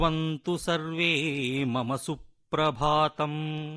వంతు సర్వే మమ సుప్రభాతం.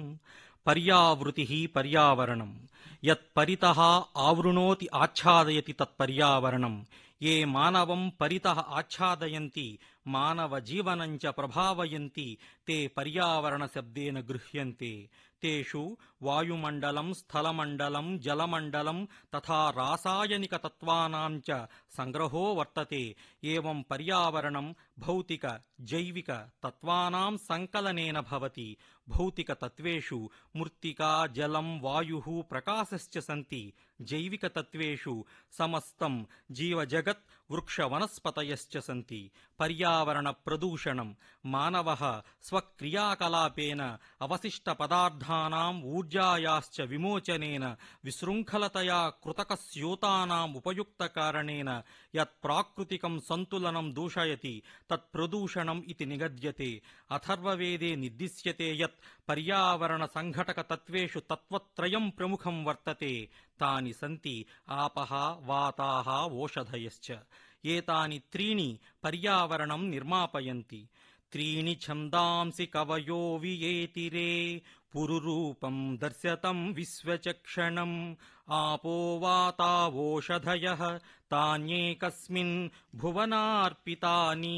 పర్యావృతి పర్యావరణం. యత్ పరితః ఆవృణోతి ఆచ్ఛాదయతి తత్ పర్యావరణం. ఏ మానవం పరితః ఆచ్ఛాదయంతి మానవ జీవనం చ ప్రభావయంతి తే పర్యావరణ శబ్దేన గృహ్యంతే. తేషు వాయుమండలం, స్థలమండలం, జలమండలం తథా రాసాయనిక తత్వానాం చ సంగ్రహో వర్తతే. ఏవం పర్యావరణం భౌతిక జైవిక తత్వానాం సంకలనేన భవతి. భౌతిక తత్వేషు మృత్తికా, జలం, వాయుః, ప్రకాశశ్చ సంతి. జైవిక తత్వేషు సమస్తం జీవజగత్, వృక్ష వనస్పతయశ్చ సంతి. పర్యావరణ ప్రదూషణం మానవః స్వక్రియాకలాపేన అవశిష్ట పదార్థానాం ఊర్జాయాశ్చ విమోచనేన విశృంఖలతయా కృతకస్యూతానాం ఉపయుక్త కారణేన యత్ ప్రాకృతికం సంతులనం దూషయతి తత్ ప్రదూషణం ఇతి నిగద్యతే. అథర్వవేదే నిర్దిశ్యతే యత్ పర్యావరణ సంఘటక తత్వేషు తత్వత్రయం ప్రముఖం వర్తతే. తాని సంతి ఆపః, వాతాః, ఓషధయశ్చ. ఏతాని త్రీణి పర్యావరణం నిర్మాపయంతి. త్రీణి ఛందాంసి కవయో వియేతిరే పురురూపం దర్శతం విశ్వచక్షణం. ఆపో వాతా ఓషధయః తాన్యేకస్మిన్ భువనార్పితాని.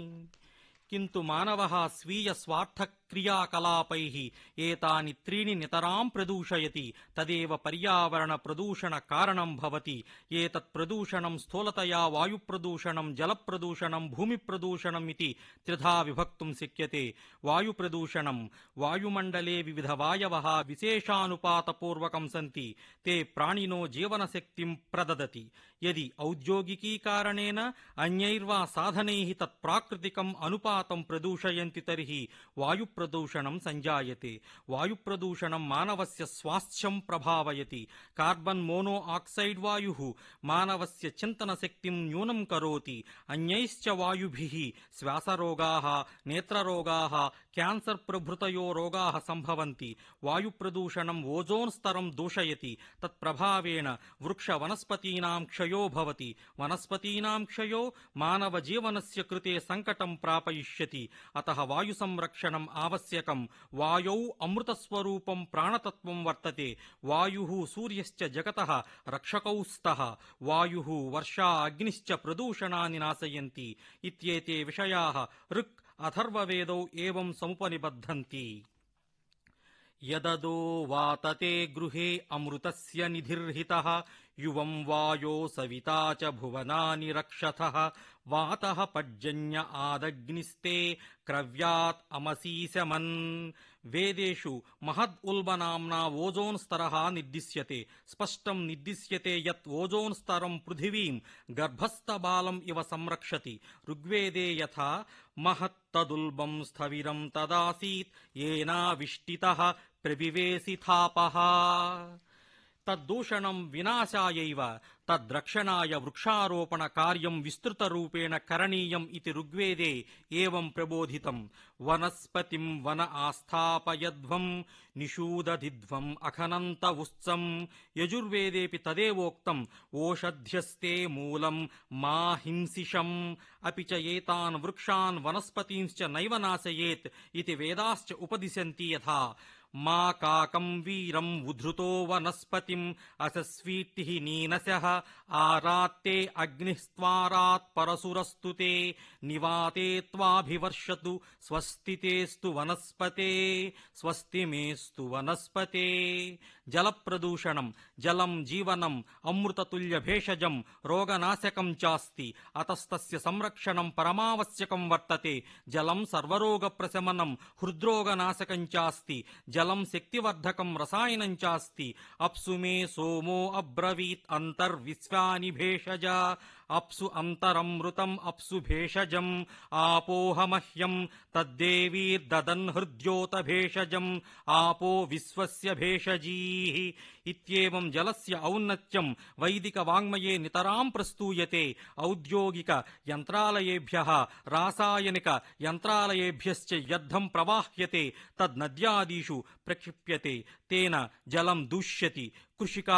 కింతు మానవః స్వీయ స్వార్థ క్రియాకలాపైః ఏతాని త్రీణి నితరాం ప్రదూషయతి. తదేవ పర్యావరణ ప్రదూషణ కారణం భవతి. ఏతత్ ప్రదూషణం స్థూలతయా వాయు ప్రదూషణం, జల ప్రదూషణం, భూమి ప్రదూషణం ఇతి త్రిధా విభక్తుం శక్యతే. వాయు ప్రదూషణం వాయుమండలే వివిధ వాయవః విశేషానుపాతపూర్వకం సంతి. తే ప్రాణినో జీవనశక్తిం ప్రదదతి. యది ఔద్యోగికీ కారణేన అన్యైర్వా సాధనైః తత్ ప్రాకృతికం అనుపాతం ప్రదూషయంతి తర్హి వాయు ప్రదూషణం సంజాయతే. వాయు ప్రదూషణం మానవస్య స్వాస్థ్యం ప్రభావయతి. కార్బన్ మోనో ఆక్సైడ్ వాయుః మానవస్య చింతన శక్తిం న్యూనం కరోతి. అన్యైశ్చ వాయుభిః శ్వాసరోగాః, నేత్రరోగాః, క్యాన్సర్ ప్రభృతయో రోగాః సంభవంతి. వాయు ప్రదూషణం ఓజోన్ స్తరం దూషయతి. తత్ప్రభావేణ వృక్ష వనస్పతీనాం క్షయో భవతి. వనస్పతీనాం క్షయో మానవ జీవనస్య కృతే సంకటం ప్రాపయిష్యతి. అతః వాయు సంరక్షణం ఆవశ్యకం. వాయౌ అమృతస్వరూపం ప్రాణతత్వం వర్తతే. వాయుః సూర్యశ్చ జగతః రక్షకౌ స్తః. వాయుః, వర్షా, అగ్నిశ్చ ప్రదూషణాని నాశయంతి. ఇత్యేతే విషయాః ఋక్ అథర్వవేదౌ ఏవం సముపనిబద్ధంతి. యదదో వాతతే గృహే అమృతస్య నిధిర్హితః. యువం వాయో సవితా చ భువనాని రక్షథః. వాతః పర్జన్య ఆదగ్నిస్తే క్రవ్యాత్ అమసీశమన్. వేదేషు మహద్ ఉల్బనామ్నా ఓజోన్ స్తరః నిర్దిశ్యతే. స్పష్టం నిర్దిశ్యతే యత్ ఓజోన్ స్తరం పృథివీం గర్భస్థబాలం ఇవ సంరక్షతి. ఋగ్వేదే యథా మహత్ తదుల్బం స్థవిరం తదాసీత్ ఏనావిష్టితః ప్రవివేశితాపః. తద్దూషణం వినాశాయైవ తద్రక్షణాయ వృక్షారోపణ కార్యం విస్తృతరూపేణ కరణీయం ఇతి ఋగ్వేదే ఏవం ప్రబోధితం. వనస్పతిం వన ఆస్థాపయధ్వం నిషూదధిధ్వం అఖనంత ఉత్సం. యజుర్వేదేపి తదేవోక్తం. ఓషధ్యస్తే మూలం మా హింసిషం. అపి చ ఏతాన్ వృక్షాన్ వనస్పతింశ్చ నైవ నాశయేత్ ఇతి వేదాశ్చ ఉపదిశంతి. యథా మా కాకం వీరం ఉద్ధృతో వనస్పతిం అసస్వీర్తిః నీనశః. ఆరాత్తే అగ్నిస్త్వారాత్ పరశురస్తుతే. నివాతే త్వాభివర్షతు స్వస్తితేస్తు వనస్పతే. స్వస్తి మేస్తు వనస్పతే. జల ప్రదూషణం జలం జీవనం అమృతతుల్య భేషజం రోగనాశకం చాస్తి. అతస్తస్య సంరక్షణం పరమావశ్యకం వర్తతే. జలం సర్వరోగ ప్రశమనం హృద్రోగనాశకం చాస్తి. జలం శక్తివర్ధకం రసాయనం చాస్తి. అప్సు మే సోమో అబ్రవీత్ అంతర్విశ్వాని భేషజ. అప్సు అంతరమృతం అప్సు భేషజం. ఆపోహమహ్యం తద్దేవీర్దదన్ హృద్యోత భేషజం. ఆపో విశ్వస్య భేషజీః. ఇత్యేవం జలస్య ఔన్నత్యం వైదిక వాంగ్మయే నితరాం ప్రస్తూయతే. ఔద్యోగిక యంత్రాలయేభ్యః రాసాయనిక యంత్రాలయేభ్యశ్చ యద్ధం ప్రవాహ్యతే తద్ నద్యాదీషు ప్రక్షిప్యతే. తేన జలం దూష్యతి. కృషికా